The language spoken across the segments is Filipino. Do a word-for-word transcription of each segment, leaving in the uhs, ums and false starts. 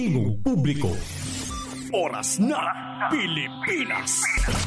Ingong publiko. Oras na Pilipinas.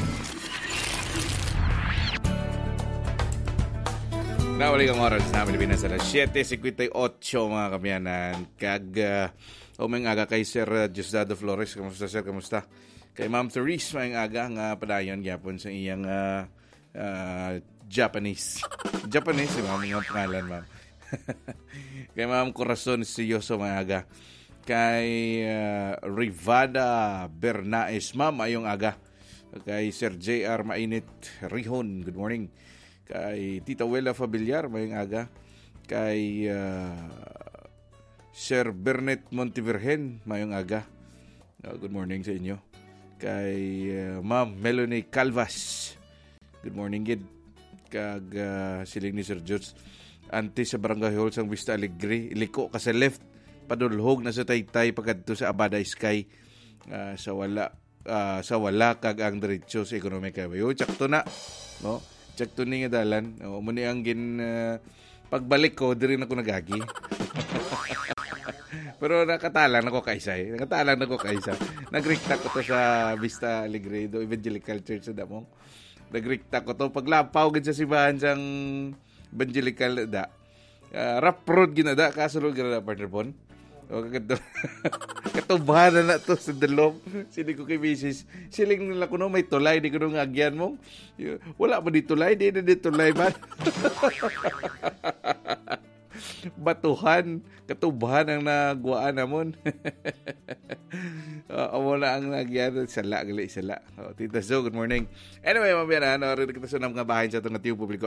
Nawali kang oras na Pilipinas alas siyete fifty-eight mga kamyanan. Kag uh, uming aga kay Sir uh, Diosdado Flores. Kamusta sir? Kamusta? Kay Ma'am Therese may aga nga padayon gyapon sa iyang uh, uh, Japanese. Japanese, si ma'am yung pangalan, ma'am. Kay Ma'am Corazon Siyoso may aga. Kay uh, Rivada Bernaes, ma'am, ayong aga. Kay Sir J R Mainit Rihon, good morning. Kay Tita Wela Fabiliar, mayong aga. Kay uh, Sir Bernet Montevirgen, mayong aga. Uh, good morning sa inyo. Kay uh, Ma'am Melanie Calvas, good morning, gid. Kag uh, siling ni Sir George Ante sa Barangay Hall sang Vista Alegre, iliko ka sa left, padulhog na sa Taytay pagkadto sa Abada Sky, uh, sa wala uh, sa wala kag ang diretso sa Economic Highway. O sakto na, no? Sakto ni nga dalan. O mo ni ang gin uh, pagbalik ko diri na ko nagagi. Pero nakatalang nako kaisay. Nakatalang nako kaisa. Nagrikta ko to sa Vista Alegre do Evangelical Church sa Damong. Nagrikta ko to paglapaw gid sa simbahan sang Evangelical da. Uh, rap road ginada kasulod ginada partner pon. O kagad katubahan na to sa dalom. Sini ko kay Missus siling nila kuno may tulay di kuno nga agyan mo. Wala ba di tulay? Di na di tulay ba? Batuhan, katubahan ang nagwaan namon. uh, amo na ang nagyan sala gali sala. Oh, Tita Zo, good morning. Anyway, mabiyana, no, rin kita sa mga bahay sa itong natiyo publiko.